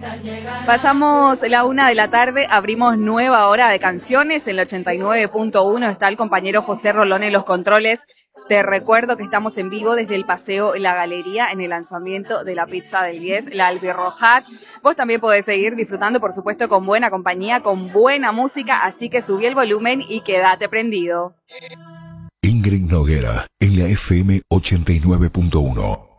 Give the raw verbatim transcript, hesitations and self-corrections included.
Pasamos la una de la tarde, abrimos nueva hora de canciones. En el ochenta y nueve punto uno está el compañero José Rolón en los controles. Te recuerdo que estamos en vivo desde el Paseo La Galería en el lanzamiento de la pizza del diez, la Albirrojat. Vos también podés seguir disfrutando, por supuesto, con buena compañía, con buena música, así que subí el volumen y quédate prendido. Ingrid Noguera en la F M ochenta y nueve punto uno.